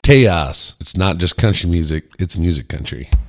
Tejas. It's not just country music, it's music country.